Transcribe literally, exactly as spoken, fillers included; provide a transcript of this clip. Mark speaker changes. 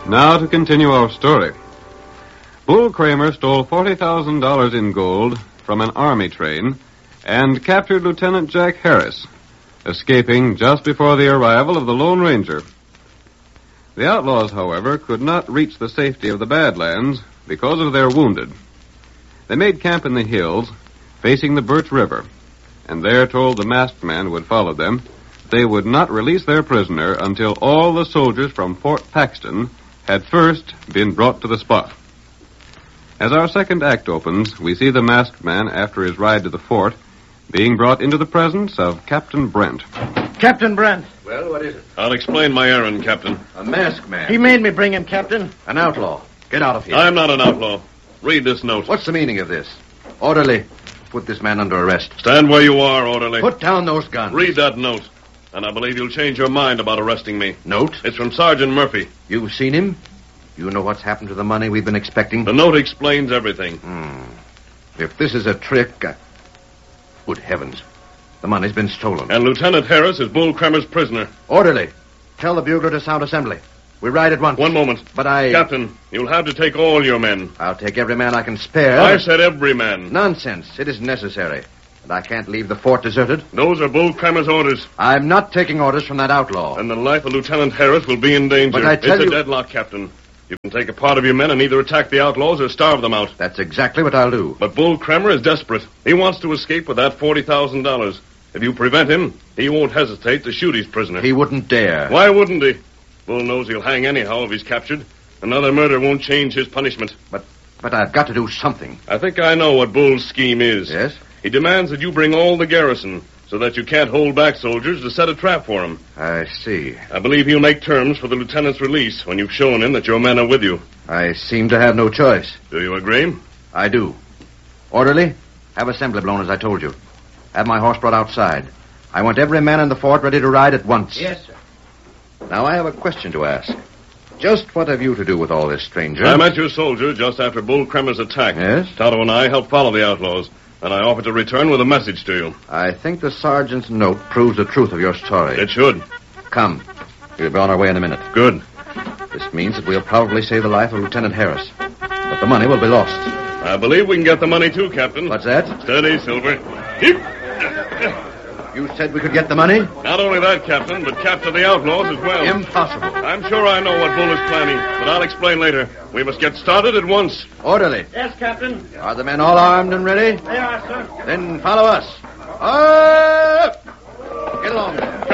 Speaker 1: Now to continue our story. Bull Kramer stole forty thousand dollars in gold from an army train and captured Lieutenant Jack Harris, escaping just before the arrival of the Lone Ranger. The outlaws, however, could not reach the safety of the Badlands because of their wounded. They made camp in the hills, facing the Birch River, and there told the masked man who would follow them they would not release their prisoner until all the soldiers from Fort Paxton had first been brought to the spot. As our second act opens, we see the masked man, after his ride to the fort, being brought into the presence of Captain Brent.
Speaker 2: Captain Brent.
Speaker 3: Well, what is it?
Speaker 4: I'll explain my errand, Captain.
Speaker 3: A masked man.
Speaker 2: He made me bring him, Captain.
Speaker 3: An outlaw. Get out of here.
Speaker 4: I'm not an outlaw. Read this note.
Speaker 3: What's the meaning of this? Orderly, put this man under arrest.
Speaker 4: Stand where you are, orderly.
Speaker 3: Put down those guns.
Speaker 4: Read that note, and I believe you'll change your mind about arresting me.
Speaker 3: Note?
Speaker 4: It's from Sergeant Murphy.
Speaker 3: You've seen him? You know what's happened to the money we've been expecting?
Speaker 4: The note explains everything.
Speaker 3: Hmm. If this is a trick, I... Good heavens. The money's been stolen.
Speaker 4: And Lieutenant Harris is Bull Kramer's prisoner.
Speaker 3: Orderly, tell the bugler to sound assembly. We ride at once.
Speaker 4: One moment.
Speaker 3: But I...
Speaker 4: Captain, you'll have to take all your men.
Speaker 3: I'll take every man I can spare.
Speaker 4: I said every man.
Speaker 3: Nonsense. It isn't necessary. And I can't leave the fort deserted.
Speaker 4: Those are Bull Kramer's orders.
Speaker 3: I'm not taking orders from that outlaw.
Speaker 4: And the life of Lieutenant Harris will be in danger.
Speaker 3: But I tell
Speaker 4: it's
Speaker 3: you...
Speaker 4: a deadlock, Captain. You can take a part of your men and either attack the outlaws or starve them out.
Speaker 3: That's exactly what I'll do.
Speaker 4: But Bull Kramer is desperate. He wants to escape with that forty thousand dollars. If you prevent him, he won't hesitate to shoot his prisoner.
Speaker 3: He wouldn't dare.
Speaker 4: Why wouldn't he? Bull knows he'll hang anyhow if he's captured. Another murder won't change his punishment.
Speaker 3: But but I've got to do something.
Speaker 4: I think I know what Bull's scheme is.
Speaker 3: Yes?
Speaker 4: He demands that you bring all the garrison so that you can't hold back soldiers to set a trap for him.
Speaker 3: I see.
Speaker 4: I believe he'll make terms for the lieutenant's release when you've shown him that your men are with you.
Speaker 3: I seem to have no choice.
Speaker 4: Do you agree?
Speaker 3: I do. Orderly, have assembly blown as I told you. Have my horse brought outside. I want every man in the fort ready to ride at once.
Speaker 2: Yes, sir.
Speaker 3: Now, I have a question to ask. Just what have you to do with all this, stranger?
Speaker 4: I met your soldier just after Bull Kramer's attack.
Speaker 3: Yes?
Speaker 4: Tonto and I helped follow the outlaws, and I offered to return with a message to you.
Speaker 3: I think the sergeant's note proves the truth of your story.
Speaker 4: It should.
Speaker 3: Come. We'll be on our way in a minute.
Speaker 4: Good.
Speaker 3: This means that we'll probably save the life of Lieutenant Harris. But the money will be lost.
Speaker 4: I believe we can get the money, too, Captain.
Speaker 3: What's that?
Speaker 4: Steady, Silver. Heep.
Speaker 3: You said we could get the money?
Speaker 4: Not only that, Captain, but capture the outlaws as well.
Speaker 3: Impossible.
Speaker 4: I'm sure I know what Bull is planning, but I'll explain later. We must get started at once.
Speaker 3: Orderly.
Speaker 2: Yes, Captain.
Speaker 3: Are the men all armed and ready?
Speaker 2: They are, sir.
Speaker 3: Then follow us. Up! Get along.